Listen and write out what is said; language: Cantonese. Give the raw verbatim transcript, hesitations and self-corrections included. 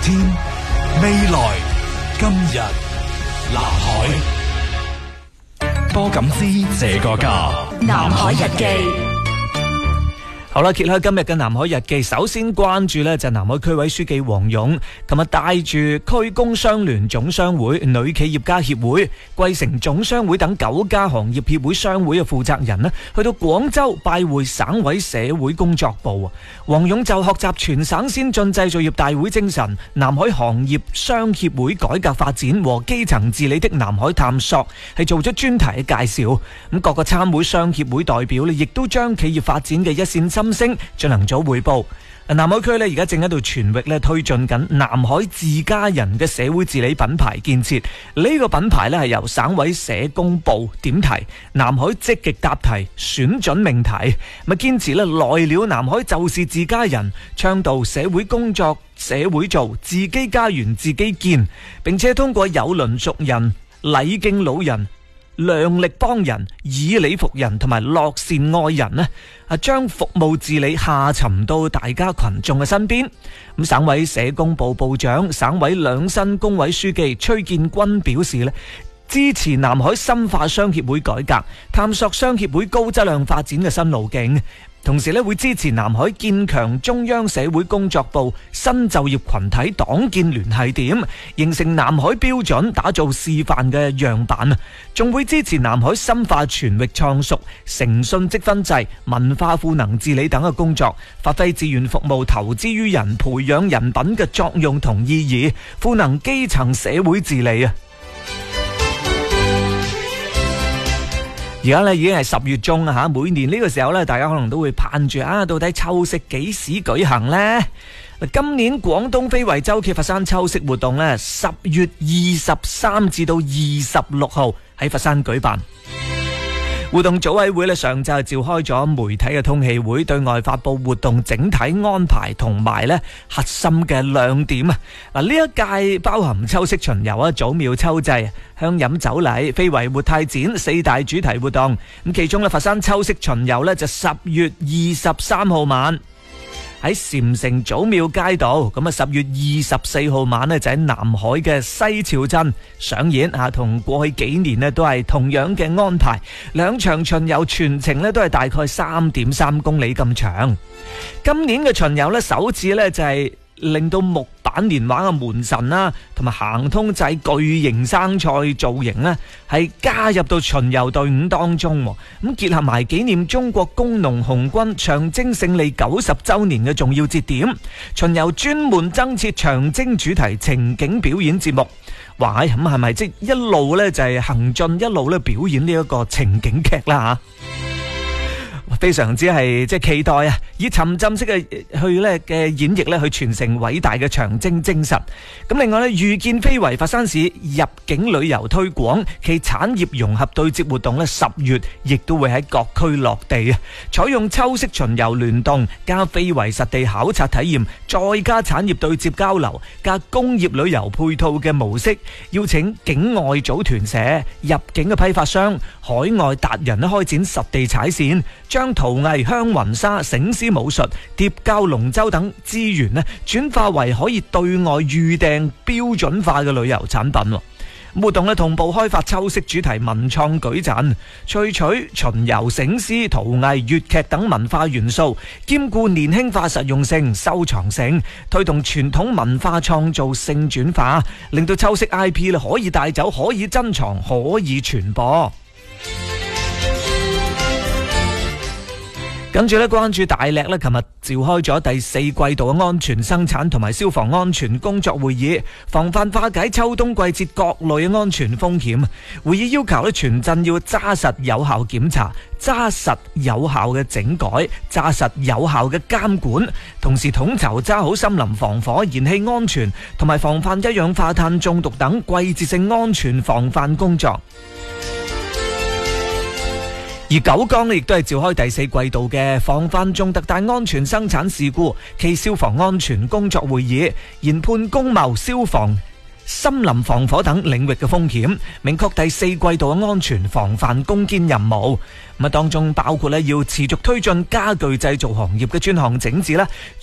天、未來、今日、南海。多感知這個家， 南海日記。 好啦，揭開今日嘅南海日記，首先關注呢就係南海區委書記王勇，琴日帶住區工商聯總商會、女企業家協會、桂城總商會等九家行業協會商會嘅負責人呢，去到廣州拜會省委社會工作部。王勇就學習全省先進製造業大會精神、南海行業商協會改革發展和基層治理的南海探索，係做咗專題嘅介紹。咁各個參會商協會代表呢，亦都將企業發展嘅一線心聲進行咗匯報。南海區呢，而家正喺度全域呢推進緊南海自家人嘅社會治理品牌建設。呢、這個品牌呢，係由省委社工部點題，南海積極答題，選準命題。咁堅持呢，來了南海就是自家人，倡導社會工作社會做，自己家園自己建，並且通過有鄰熟人、禮敬老人、量力幫人、以理服人同埋樂善愛人呢，啊，將服務治理下沉到大家群眾嘅身邊。咁省委社工部部長、省委兩新工委書記崔建軍表示呢，支持南海深化商協會改革，探索商協會高質量發展嘅新路徑。同時咧，會支持南海建強中央社會工作部新就業群體黨建聯繫點，形成南海標準，打造示範嘅樣板。仲會支持南海深化全域創屬、誠信積分制、文化賦能治理等嘅工作，發揮志願服務、投資於人、培養人品嘅作用同意義，賦能基層社會治理啊！而家咧已經係十月中啊，每年呢個時候咧，大家可能都會盼住啊，到底秋夕幾時舉行呢？今年廣東非遺周暨佛山秋夕活動呢，十月二十三至到二十六號喺佛山舉辦。活動組委會咧上晝召開咗媒體嘅通氣會，對外發佈活動整體安排同埋咧核心嘅亮點啊！嗱，呢一屆包含秋式巡遊啊、祖廟秋祭、香飲酒禮、非遺活態展四大主題活動。咁其中咧佛山秋式巡遊咧就十月二十三號晚喺禪城祖廟街道，咁啊十月二十四號晚呢，就喺南海嘅西樵鎮上演啊，同過去幾年呢都係同樣嘅安排。兩場巡遊全程呢都係大概三點三公里咁長。今年嘅巡遊呢，首次呢就係令到木板年畫嘅門神啦，同埋行通濟巨型生菜造型呢，係加入到巡遊隊伍當中。咁結合埋紀念中國工農紅軍長征勝利九十周年嘅重要節點，巡遊專門增設長征主題情景表演節目。哇！咁係咪即一路呢就係行進，一路呢表演呢一個情景劇啦吓？非常之係即係期待啊！以沉浸式嘅去咧嘅演繹咧，去傳承偉大嘅長征精神。咁另外咧，遇見非遺佛山市入境旅遊推廣其產業融合對接活動咧，十月亦都會喺各區落地啊！採用秋式巡遊聯動加非遺實地考察體驗，再加產業對接交流加工業旅遊配套嘅模式，邀請境外組團社、入境嘅批發商、海外達人咧開展實地踩線，將陶藝、香雲紗、醒獅武術、疊膠龍舟等資源咧，轉化為可以對外預訂標準化嘅旅遊產品。活動咧同步開發秋式主題文創舉陣，萃取巡遊、醒獅、陶藝、粵劇等文化元素，兼顧年輕化、實用性、收藏性，推動傳統文化創造性轉化，令到秋式 I P 咧可以帶走、可以珍藏、可以傳播。跟住咧，關注大瀝咧，琴日召開咗第四季度嘅安全生產同埋消防安全工作會議，防範化解秋冬季節各類嘅安全風險。會議要求咧，全鎮要揸實有效檢查、揸實有效嘅整改、揸實有效嘅監管，同時統籌揸好森林防火、燃氣安全同埋防範一氧化碳中毒等季節性安全防範工作。而九江亦都係召開第四季度嘅防範重特大安全生產事故暨消防安全工作會議，研判工貿、消防、森林防火等領域嘅風險，明確第四季度嘅安全防範攻堅任務。咁啊，當中包括咧要持續推進家具製造行業嘅專項整治啦，